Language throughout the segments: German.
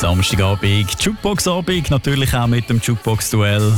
Samstagabend, Jukebox-Abend, natürlich auch mit dem Jukebox-Duell.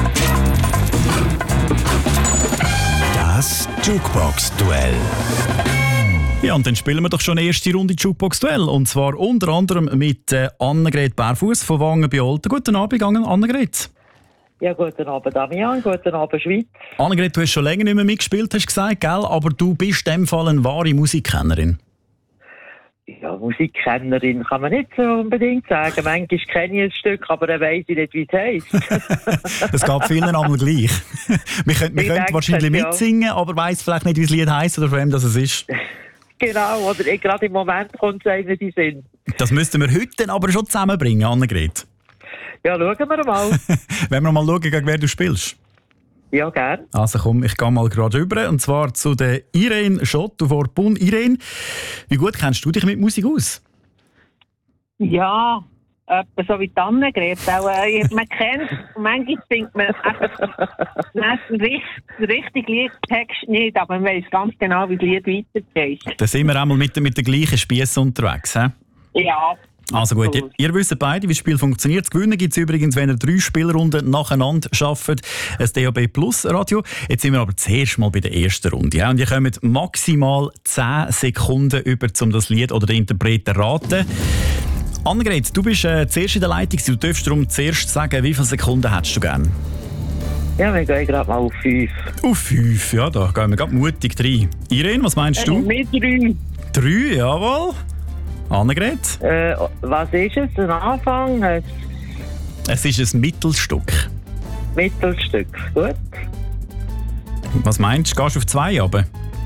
Das Jukebox-Duell. Ja, und dann spielen wir doch schon die erste Runde Jukebox-Duell. Und zwar unter anderem mit Annegret Bärfuss von Wangen bei Olten. Guten Abend, Annegret. Ja, guten Abend, Damian. Guten Abend, Schweiz. Annegret, du hast schon länger nicht mehr mitgespielt, hast du gesagt, gell? Aber du bist in dem Fall eine wahre Musikkennerin. Ja, Musikkennerin kann man nicht so unbedingt sagen. Manchmal kenne ich ein Stück, aber dann weiss ich nicht, wie es heisst. Es geht vielen einmal gleich. wir können wahrscheinlich mitsingen, aber weiss vielleicht nicht, wie das Lied heisst oder von wem das ist. Genau, oder gerade im Moment kommt es einem nicht in den Sinn. Das müssten wir heute dann aber schon zusammenbringen, Annegret. Ja, schauen wir mal. Wenn wir mal schauen, gegen wer du spielst. Ja, gern. Also komm, ich gehe mal gerade rüber. Und zwar zu der Irene Schott vor Bun. Irene, wie gut kennst du dich mit Musik aus? Ja, etwa so wie die Annegret. Man kennt und manchmal singt man den richtigen Liedtext nicht, aber man weiss ganz genau, wie das Lied weitergeht. Da sind wir einmal mit den gleichen Spiessen unterwegs, he? Ja. Also gut, ihr wisst beide, wie das Spiel funktioniert. Das Gewinnen gibt es übrigens, wenn ihr 3 Spielrunden nacheinander schafft, ein DAB Plus Radio. Jetzt sind wir aber zuerst mal bei der ersten Runde. Ja? Und ihr kommt maximal 10 Sekunden über, um das Lied oder den Interpreten zu raten. Annegret, du bist zuerst in der Leitung. Du darfst darum zuerst sagen, wie viele Sekunden hättest du gerne? Ja, wir gehen gerade mal auf 5. Auf 5, ja, da gehen wir gerade mutig rein. Irene, was meinst du? Mit 3. 3, jawohl. Annegret? Was ist es? Ein Anfang? Es ist ein Mittelstück. Mittelstück, gut. Was meinst du? Gehst du auf 2 runter?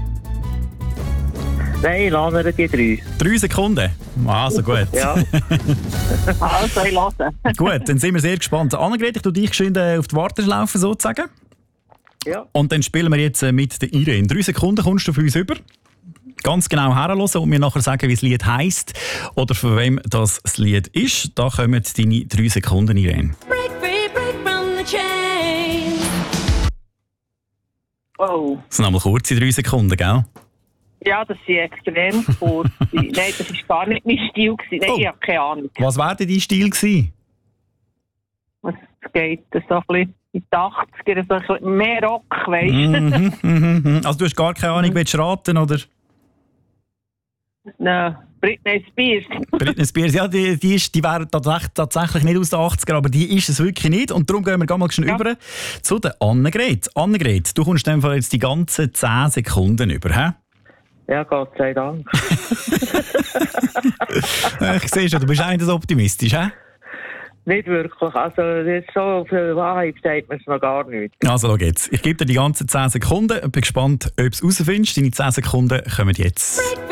Nein, lassen wir die 3. 3 Sekunden? Also gut. Ja. Also, ich höre. Gut, dann sind wir sehr gespannt. Annegret, ich tue dich schön auf die Warteschlaufe sozusagen. Ja. Und dann spielen wir jetzt mit der Irene. 3 Sekunden kommst du auf uns über. Ganz genau herhören und mir nachher sagen, wie das Lied heisst oder von wem das Lied ist. Da kommen deine 3 Sekunden, Irene. Break free, break from the chain. Oh. Das sind einmal kurze 3 Sekunden, gell? Ja, das sind extrem kurz. Nein, das war gar nicht mein Stil. Nein, Oh. ich habe keine Ahnung. Was wäre denn dein Stil gewesen? Es geht so ein bisschen in die 80er, so ein bisschen mehr Rock, weißt du? Also du hast gar keine Ahnung, willst du raten, oder? Nein, Britney Spears. Britney Spears, ja, die wäre tatsächlich nicht aus den 80er, aber die ist es wirklich nicht. Und darum gehen wir mal schon über zu der Annegret. Annegret, du kommst in dem Fall jetzt die ganzen 10 Sekunden über, hä? Ja, Gott sei Dank. Ich sehe schon, du bist eigentlich optimistisch, hä? Nicht wirklich. Also, so viel Wahrheit sagt man es noch gar nicht. Also, schau jetzt. Ich gebe dir die ganzen 10 Sekunden und bin gespannt, ob du es herausfindest. Deine 10 Sekunden kommen jetzt. Break